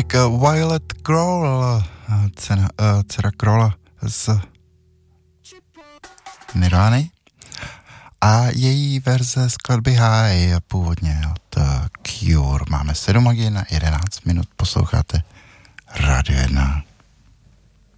Tak Violet Grohl, dcera Grohla z Nirvány a její verze skladby High, původně od Cure. Máme 7 hodin a 11 minut, posloucháte Radio 1.